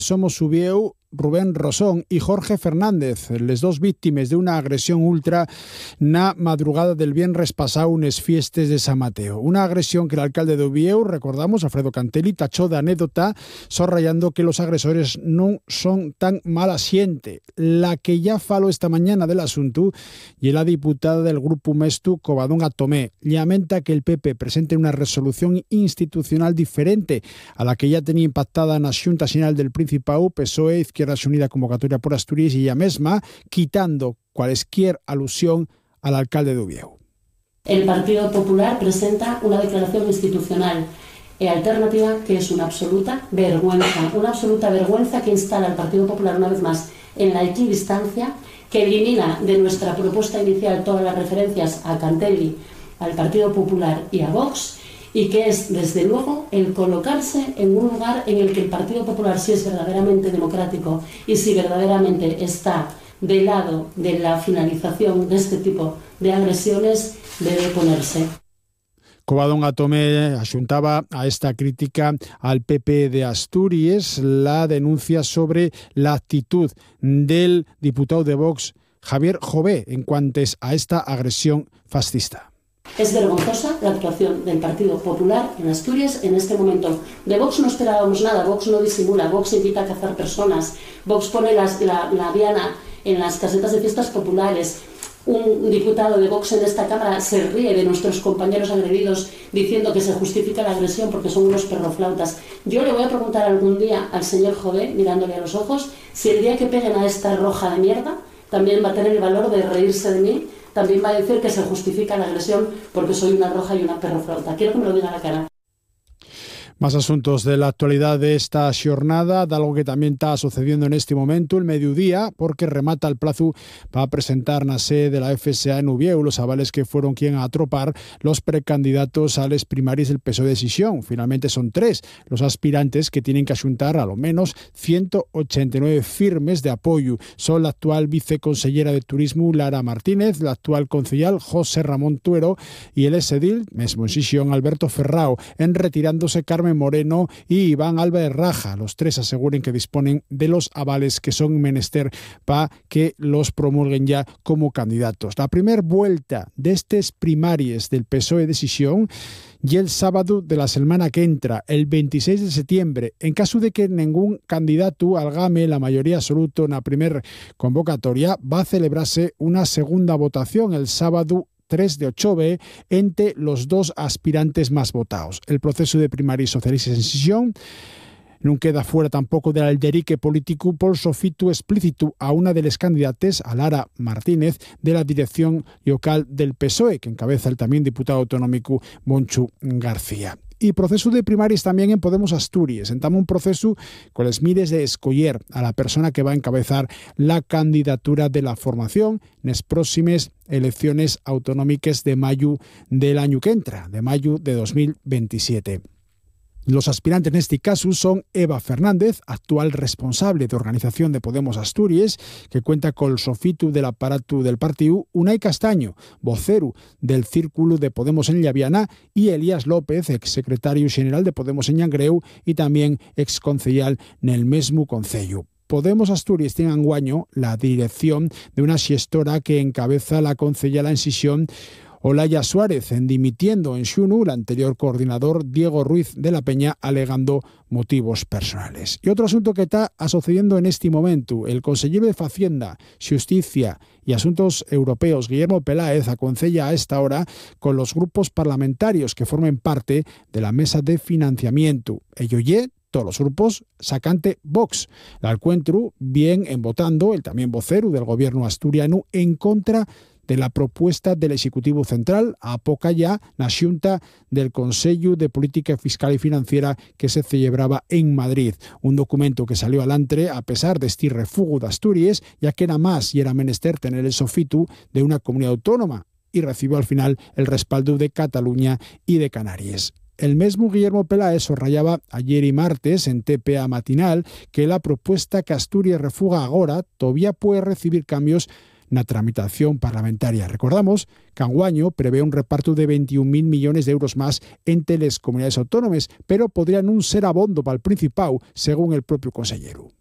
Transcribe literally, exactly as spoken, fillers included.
Somos Subieu, Rubén Rosón y Jorge Fernández, les dos víctimes de una agresión ultra na madrugada del viernes pasado unes fiestes de San Mateo. Una agresión que el alcalde de Ubieu, recordamos, Alfredo Cantelli, tachó de anécdota, sorrayando que los agresores no son tan mala xente. La que ya faló esta mañana del asunto y la diputada del Grupo Mestu, Covadonga Tomé, lamenta que el P P presente una resolución institucional diferente a la que ya tenía impactada na Xunta Xeral del Principado, P S O E, Izquierda Unida, Convocatoria por Asturias y ella misma, quitando cualquier alusión al alcalde de Ubieu. El Partido Popular presenta una declaración institucional e alternativa que es una absoluta vergüenza, una absoluta vergüenza que instala al Partido Popular una vez más en la equidistancia, que elimina de nuestra propuesta inicial todas las referencias a Cantelli, al Partido Popular y a Vox, y que es, desde luego, el colocarse en un lugar en el que el Partido Popular, si es verdaderamente democrático y si verdaderamente está del lado de la finalización de este tipo de agresiones, debe ponerse. Covadonga Tomé axuntaba a esta crítica al P P de Asturias la denuncia sobre la actitud del diputado de Vox, Javier Jové, en cuanto a esta agresión fascista. Es vergonzosa la actuación del Partido Popular en Asturias en este momento. De Vox no esperábamos nada, Vox no disimula, Vox invita a cazar personas, Vox pone las, la, la diana en las casetas de fiestas populares. Un diputado de Vox en esta Cámara se ríe de nuestros compañeros agredidos diciendo que se justifica la agresión porque son unos perroflautas. Yo le voy a preguntar algún día al señor Jové, mirándole a los ojos, si el día que peguen a esta roja de mierda también va a tener el valor de reírse de mí. También va a decir que se justifica la agresión porque soy una roja y una perroflauta. Quiero que me lo diga a la cara. Más asuntos de la actualidad de esta xornada, de algo que también está sucediendo en este momento, el mediodía, porque remata el plazo para presentar na sede de la F S A en Ubieu los avales que fueron quien a atropar los precandidatos a les primarias del P S O E de Decisión. Finalmente son tres los aspirantes que tienen que axuntar a lo menos ciento ochenta y nueve firmes de apoyo. Son la actual viceconsellera de Turismo, Lara Martínez, la actual concejal, José Ramón Tuero, y el exedil, mesmo en Decisión, Alberto Ferrao, en retirándose Carmen Moreno y Iván Álvarez Raja. Los tres aseguren que disponen de los avales que son menester para que los promulguen ya como candidatos. La primera vuelta de estas primarias del P S O E de Decisión y el sábado de la semana que entra, el veintiséis de septiembre, en caso de que ningún candidato algame la mayoría absoluta en la primera convocatoria, va a celebrarse una segunda votación el sábado tres de octubre entre los dos aspirantes más votados. El proceso de primarias socialistas en Decisión no queda fuera tampoco del alderique político por sofitu explícito a una de las candidates, a Lara Martínez, de la dirección local del P S O E, que encabeza el también diputado autonómico Monchu García. Y proceso de primarias también en Podemos Asturias. Entamos un proceso con las mires de escoger a la persona que va a encabezar la candidatura de la formación en las próximas elecciones autonómicas de mayo del año que entra, de mayo de dos mil veintisiete. Los aspirantes en este caso son Eva Fernández, actual responsable de organización de Podemos Asturias, que cuenta con el sofitu del aparato del partido, Unai Castaño, vocero del Círculo de Podemos en Llaviana, y Elías López, exsecretario general de Podemos en Llangreu y también exconcejal en el mismo concello. Podemos Asturias tiene anguaño la dirección de una xestora que encabeza la concejala en Sisión, Olaya Suárez, en dimitiendo en Xunu, el anterior coordinador Diego Ruiz de la Peña, alegando motivos personales. Y otro asunto que está sucediendo en este momento, el consejero de Facienda, Justicia y Asuntos Europeos, Guillermo Peláez, aconsella a esta hora con los grupos parlamentarios que formen parte de la mesa de financiamiento. Ello ye todos los grupos sacante Vox. La encuentro bien en votando el también vocero del gobierno asturiano en contra de la propuesta del Ejecutivo Central a poca ya na Xunta del Consello de Política Fiscal y Financiera que se celebraba en Madrid. Un documento que salió alantre a pesar de este refugo de Asturias, ya que era más y era menester tener el sofitu de una comunidad autónoma, y recibió al final el respaldo de Cataluña y de Canarias. El mismo Guillermo Peláez subrayaba ayer y martes en T P A Matinal que la propuesta que Asturias refuga ahora todavía puede recibir cambios na tramitación parlamentaria. Recordamos que anguaño prevé un reparto de veintiún mil millones de euros más entre las comunidades autónomas, pero podría non ser abondo para el Principado, según el propio consellero.